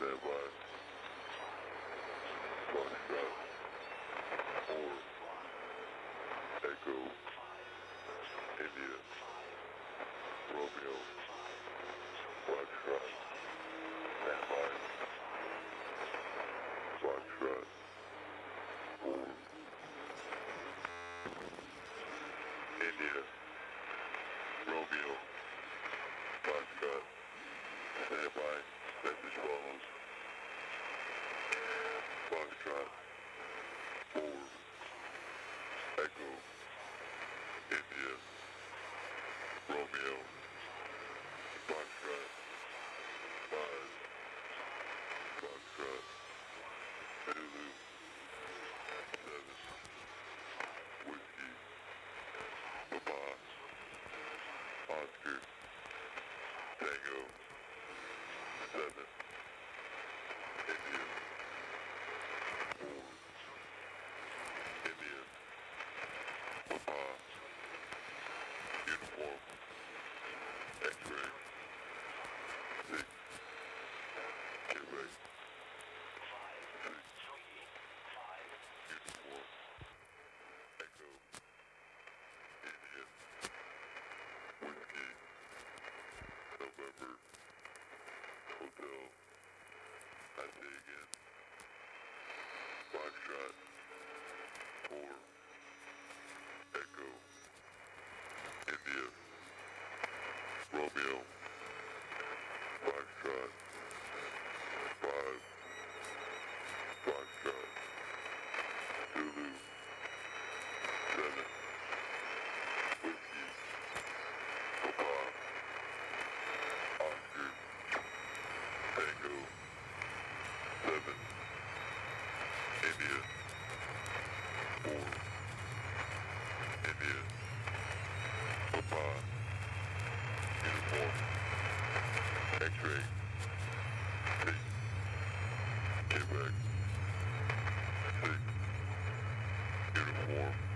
Standby. Foxtrot. Or Echo. India. Romeo. Foxtrot. Standby. Foxtrot. Or India. Romeo. Foxtrot. Standby. Message follows. Foxtrot. Forward. Echo. India. Romeo. Foxtrot. 5. Foxtrot. Zulu. 7. Whiskey. Papa. Oscar. Tango. 7. Indian. 4. Indian. Papa. Uniform. X-ray. 6. Quebec. 6. Uniform. Echo. Indian. Whiskey. November. Hotel. I say again. Foxtrot. 4. Echo. India. Romeo. Foxtrot. 5. Foxtrot. Zulu. 7. Whiskey. Papa. Oscar. Tango. 7. India. 4. India. Papa. Uniform. X-ray. 6. Quebec. 6. Uniform.